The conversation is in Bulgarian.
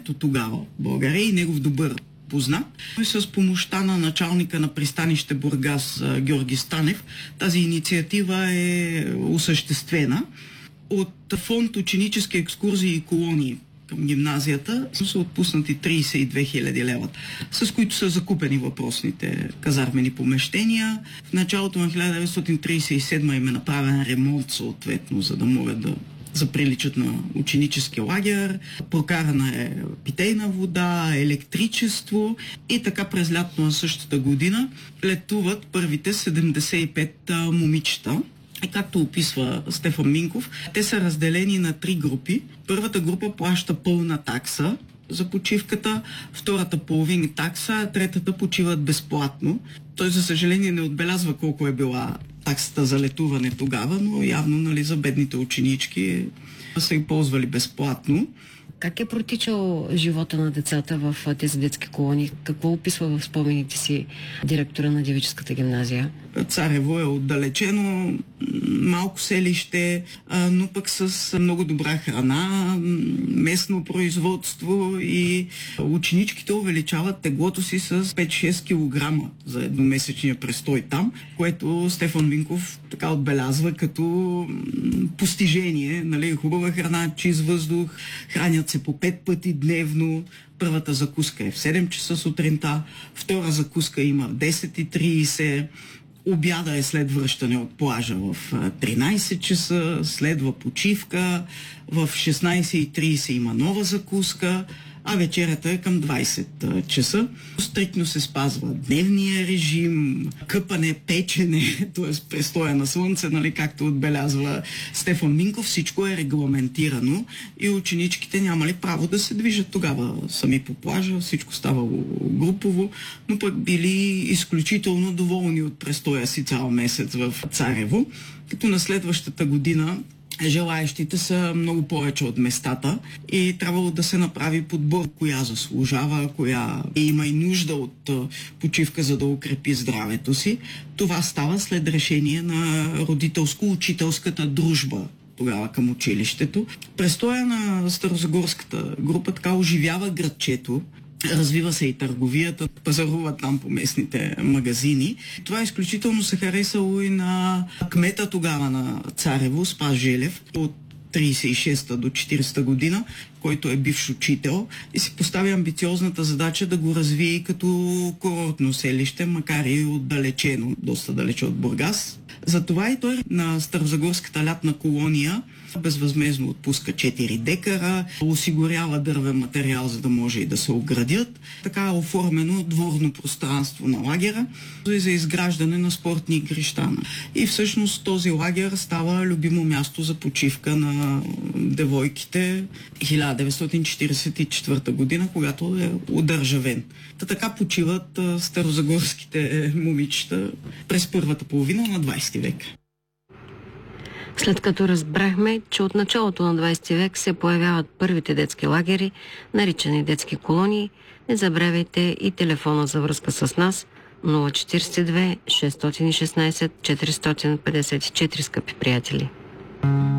времето тогава в България и негов добър познат. И с помощта на началника на пристанище Бургас Георги Станев тази инициатива е осъществена. От фонд ученически екскурзии и колонии към гимназията са отпуснати 32 хиляди лева, с които са закупени въпросните казармени помещения. В началото на 1937 им е направен ремонт съответно, за да могат да заприличат на ученически лагер. Прокарана е питейна вода, електричество и така през лято на същата година летуват първите 75 момичета. И както описва Стефан Минков, те са разделени на 3 групи. Първата група плаща пълна такса за почивката, втората половин такса, а третата почиват безплатно. Той, за съжаление, не отбелязва колко е била таксата за летуване тогава, но явно, за бедните ученички са ги ползвали безплатно. Как е протичал живота на децата в тези детски колонии? Какво описва в спомените си директора на девическата гимназия? Царево е отдалечено, малко селище, но пък с много добра храна, местно производство и ученичките увеличават теглото си с 5-6 кг за едномесечния престой там, което Стефан Минков така отбелязва като постижение. Хубава храна, чист въздух, хранят се по 5 пъти дневно. Първата закуска е в 7 часа сутринта, втора закуска има в 10:30, обяда е след връщане от плажа в 13 часа, следва почивка, в 16:30 има нова закуска, а вечерята е към 20 часа. Стриктно се спазва дневния режим, къпане, печене, т.е. престоя на слънце, както отбелязва Стефан Минков, всичко е регламентирано и ученичките нямали право да се движат тогава сами по плажа, всичко ставало групово, но пък били изключително доволни от престоя си цял месец в Царево, като на следващата година желаещите са много повече от местата и трябвало да се направи подбор, коя заслужава, коя има и нужда от почивка, за да укрепи здравето си. Това става след решение на родителско-учителската дружба тогава към училището. Престоя на старозагорската група така оживява градчето. Развива се и търговията, пазаруват там по местните магазини. Това изключително се харесало и на кмета тогава на Царево, Спас Желев, от 36-та до 40-та година, който е бивш учител и си поставя амбициозната задача да го развие като курортно селище, макар и отдалечено, доста далече от Бургас. Затова и той на старозагорската лятна колония безвъзмездно отпуска 4 декара, осигурява дървен материал, за да може и да се оградят. Така е оформено дворно пространство на лагера и за изграждане на спортни игрища. И всъщност този лагер става любимо място за почивка на девойките 1944 година, когато е удържавен. Така почиват старозагорските момичета през първата половина на 20 век. След като разбрахме, че от началото на 20 век се появяват първите детски лагери, наричани детски колонии, не забравяйте и телефона за връзка с нас 042 616 454, скъпи приятели.